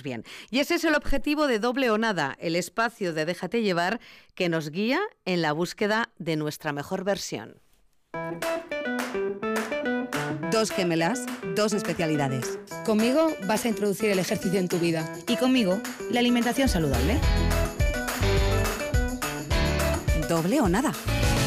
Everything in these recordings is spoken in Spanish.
bien. Y ese es el objetivo de Doble o Nada, el espacio de Déjate Llevar que nos guía en la búsqueda de nuestra mejor versión. Dos gemelas, dos especialidades. Conmigo vas a introducir el ejercicio en tu vida. Y conmigo, la alimentación saludable. Doble o Nada.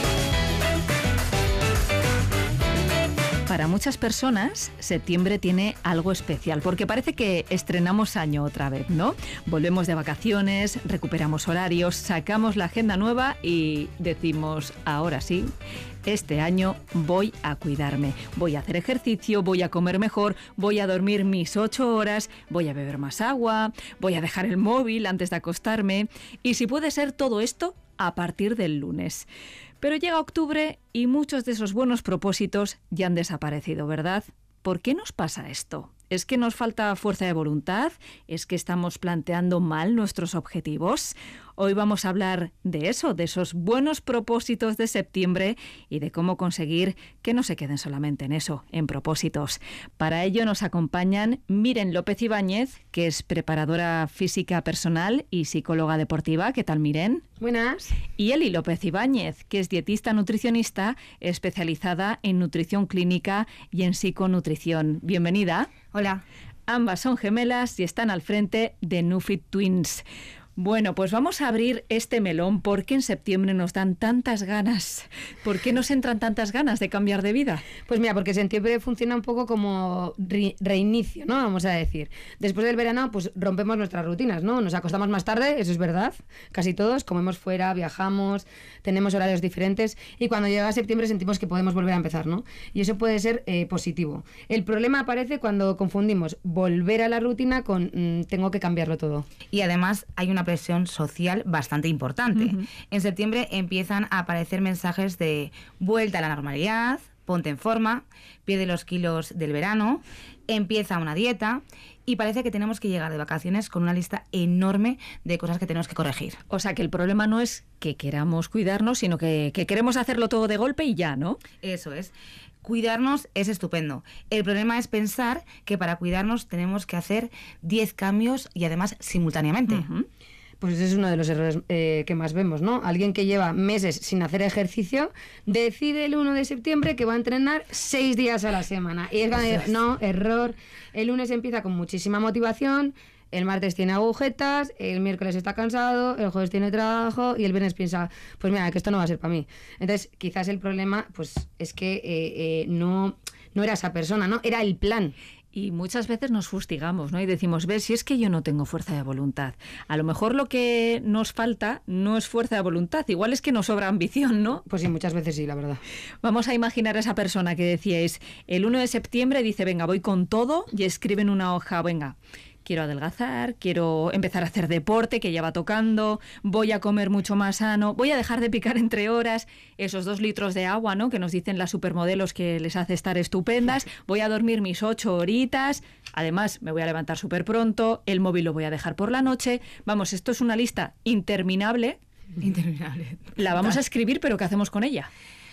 Para muchas personas, septiembre tiene algo especial, porque parece que estrenamos año otra vez, ¿no? Volvemos de vacaciones, recuperamos horarios, sacamos la agenda nueva y decimos, ahora sí, este año voy a cuidarme, voy a hacer ejercicio, voy a comer mejor, voy a dormir mis 8 horas, voy a beber más agua, voy a dejar el móvil antes de acostarme y si puede ser todo esto a partir del lunes. Pero llega octubre y muchos de esos buenos propósitos ya han desaparecido, ¿verdad? ¿Por qué nos pasa esto? ¿Es que nos falta fuerza de voluntad? ¿Es que estamos planteando mal nuestros objetivos? Hoy vamos a hablar de eso, de esos buenos propósitos de septiembre y de cómo conseguir que no se queden solamente en eso, en propósitos. Para ello nos acompañan Miren López Ibáñez, que es preparadora física personal y psicóloga deportiva. ¿Qué tal, Miren? Buenas. Y Eli López Ibáñez, que es dietista nutricionista especializada en nutrición clínica y en psiconutrición. Bienvenida. Hola. Ambas son gemelas y están al frente de Nufit Twins. Bueno, pues vamos a abrir este melón. ¿Por qué en septiembre nos dan tantas ganas? ¿Por qué nos entran tantas ganas de cambiar de vida? Pues mira, porque septiembre funciona un poco como reinicio, ¿no? Vamos a decir. Después del verano, pues rompemos nuestras rutinas, ¿no? Nos acostamos más tarde, eso es verdad. Casi todos, comemos fuera, viajamos, tenemos horarios diferentes y cuando llega septiembre sentimos que podemos volver a empezar, ¿no? Y eso puede ser positivo. El problema aparece cuando confundimos volver a la rutina con tengo que cambiarlo todo. Y además hay una presión social bastante importante. Uh-huh. En septiembre empiezan a aparecer mensajes de vuelta a la normalidad, ponte en forma, pierde los kilos del verano, empieza una dieta y parece que tenemos que llegar de vacaciones con una lista enorme de cosas que tenemos que corregir. O sea que el problema no es que queramos cuidarnos, sino que queremos hacerlo todo de golpe y ya, ¿no? Eso es. Cuidarnos es estupendo. El problema es pensar que para cuidarnos tenemos que hacer 10 cambios y además simultáneamente. Uh-huh. Pues ese es uno de los errores que más vemos, ¿no? Alguien que lleva meses sin hacer ejercicio decide el 1 de septiembre que va a entrenar 6 días a la semana. Y no, error. El lunes empieza con muchísima motivación, el martes tiene agujetas, el miércoles está cansado, el jueves tiene trabajo y el viernes piensa, pues mira, que esto no va a ser para mí. Entonces, quizás el problema pues es que no era esa persona, ¿no? Era el plan. Y muchas veces nos fustigamos, ¿no? Y decimos, ves, si es que yo no tengo fuerza de voluntad. A lo mejor lo que nos falta no es fuerza de voluntad, igual es que nos sobra ambición, ¿no? Pues sí, muchas veces sí, la verdad. Vamos a imaginar a esa persona que decíais, el 1 de septiembre dice, venga, voy con todo y escribe en una hoja, venga, quiero adelgazar, quiero empezar a hacer deporte, que ya va tocando, voy a comer mucho más sano, voy a dejar de picar entre horas, esos 2 litros de agua, ¿no?, que nos dicen las supermodelos que les hace estar estupendas, voy a dormir mis 8 horitas, además me voy a levantar súper pronto, el móvil lo voy a dejar por la noche. Vamos, esto es una lista interminable. Interminable. La vamos a escribir, pero ¿qué hacemos con ella?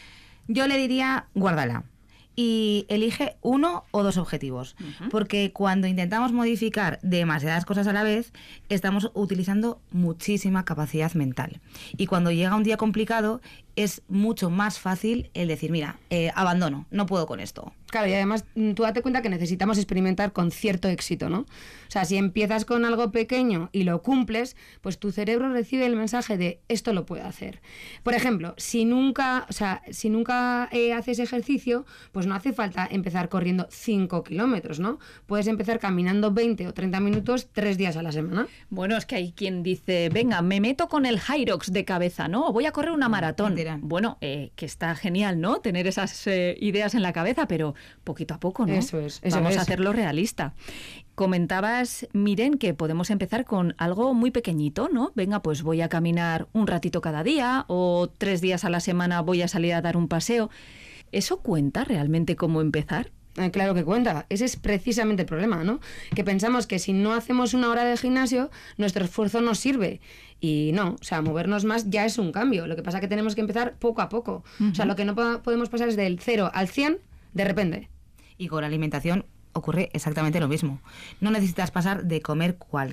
Yo le diría, guárdala. Y elige 1 o 2 objetivos, porque cuando intentamos modificar demasiadas cosas a la vez, estamos utilizando muchísima capacidad mental. Y cuando llega un día complicado, es mucho más fácil el decir, mira, abandono, no puedo con esto. Claro, y además tú date cuenta que necesitamos experimentar con cierto éxito, ¿no? O sea, si empiezas con algo pequeño y lo cumples, pues tu cerebro recibe el mensaje de esto lo puedo hacer. Por ejemplo, si nunca haces ejercicio, pues no hace falta empezar corriendo 5 kilómetros, ¿no? Puedes empezar caminando 20 o 30 minutos 3 días a la semana. Bueno, es que hay quien dice, venga, me meto con el Hyrox de cabeza, ¿no? Voy a correr una maratón. Bueno, que está genial, ¿no?, tener esas ideas en la cabeza, pero poquito a poco, ¿no? Eso es. Vamos a hacerlo realista. Comentabas, Miren, que podemos empezar con algo muy pequeñito, ¿no? Venga, pues voy a caminar un ratito cada día o 3 días a la semana voy a salir a dar un paseo. ¿Eso cuenta realmente como empezar? Claro que cuenta. Ese es precisamente el problema, ¿no? Que pensamos que si no hacemos 1 hora de gimnasio, nuestro esfuerzo no sirve. Y no, o sea, movernos más ya es un cambio. Lo que pasa es que tenemos que empezar poco a poco. Uh-huh. O sea, lo que no podemos pasar es del 0 al 100 de repente. Y con la alimentación ocurre exactamente lo mismo. No necesitas pasar de comer